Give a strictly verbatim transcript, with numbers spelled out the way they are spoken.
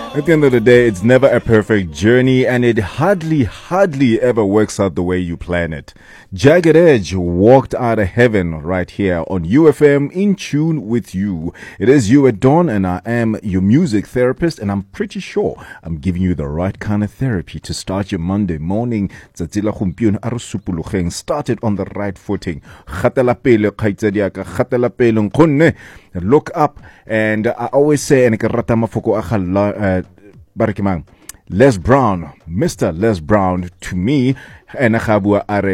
At the end of the day, it's never a perfect journey, and it hardly, hardly ever works out the way you plan it. Jagged Edge walked out of heaven right here on U F M, in tune with you. It is you at dawn, and I am your music therapist, and I'm pretty sure I'm giving you the right kind of therapy to start your Monday morning. Start it on the right footing. Look up, and I always say, and uh, Les Brown, Mister Les Brown, to me, and